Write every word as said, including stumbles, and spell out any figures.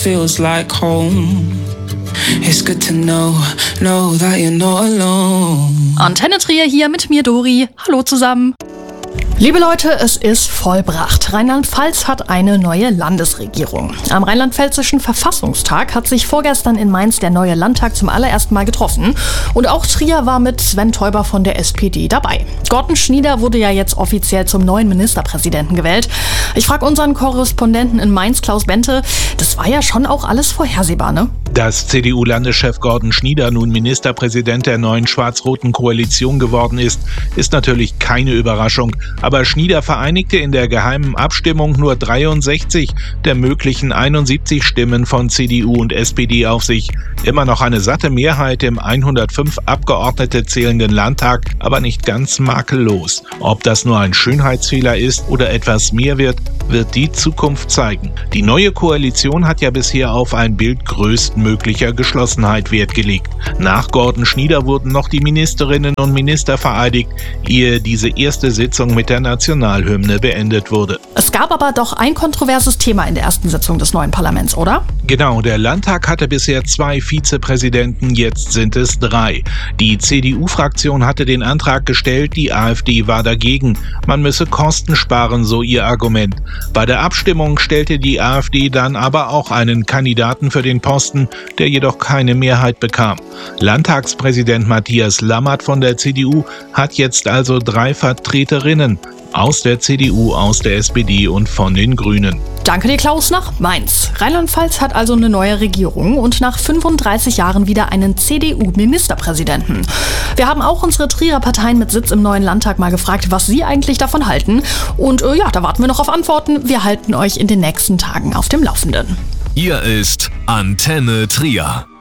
feels like home. It's good to know, know that you're not alone. Antenne Trier hier mit mir, Dori. Hallo zusammen. Liebe Leute, es ist vollbracht. Rheinland-Pfalz hat eine neue Landesregierung. Am Rheinland-Pfälzischen Verfassungstag hat sich vorgestern in Mainz der neue Landtag zum allerersten Mal getroffen. Und auch Trier war mit Sven Teuber von der S P D dabei. Gordon Schnieder wurde ja jetzt offiziell zum neuen Ministerpräsidenten gewählt. Ich frage unseren Korrespondenten in Mainz, Klaus Bente, das war ja schon auch alles vorhersehbar, ne? Dass C D U-Landeschef Gordon Schnieder nun Ministerpräsident der neuen schwarz-roten Koalition geworden ist, ist natürlich keine Überraschung. Aber Schnieder vereinigte in der geheimen Abstimmung nur dreiundsechzig der möglichen einundsiebzig Stimmen von C D U und S P D auf sich. Immer noch eine satte Mehrheit im hundertfünf Abgeordnete zählenden Landtag, aber nicht ganz makellos. Ob das nur ein Schönheitsfehler ist oder etwas mehr wird, wird die Zukunft zeigen. Die neue Koalition hat ja bisher auf ein Bild größtmöglicher Geschlossenheit Wert gelegt. Nach Gordon Schnieder wurden noch die Ministerinnen und Minister vereidigt, ehe diese erste Sitzung mit der Nationalhymne beendet wurde. Es gab aber doch ein kontroverses Thema in der ersten Sitzung des neuen Parlaments, oder? Genau, der Landtag hatte bisher zwei Vizepräsidenten, jetzt sind es drei. Die C D U-Fraktion hatte den Antrag gestellt, die AfD war dagegen. Man müsse Kosten sparen, so ihr Argument. Bei der Abstimmung stellte die AfD dann aber auch einen Kandidaten für den Posten, der jedoch keine Mehrheit bekam. Landtagspräsident Matthias Lammert von der C D U hat jetzt also drei Vertreterinnen aus der C D U, aus der S P D und von den Grünen. Danke dir, Klaus, nach Mainz. Rheinland-Pfalz hat also eine neue Regierung und nach fünfunddreißig Jahren wieder einen C D U-Ministerpräsidenten. Wir haben auch unsere Trierer Parteien mit Sitz im neuen Landtag mal gefragt, was sie eigentlich davon halten. Und äh, ja, da warten wir noch auf Antworten. Wir halten euch in den nächsten Tagen auf dem Laufenden. Hier ist Antenne Trier.